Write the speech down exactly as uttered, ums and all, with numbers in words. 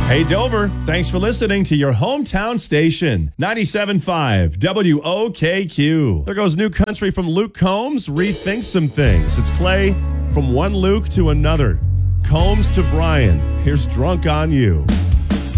Hey, Dover, thanks for listening to your hometown station, ninety-seven point five W O K Q. There goes new country from Luke Combs, Rethink Some Things. It's Clay from one Luke to another. Combs to Brian. Here's Drunk on You.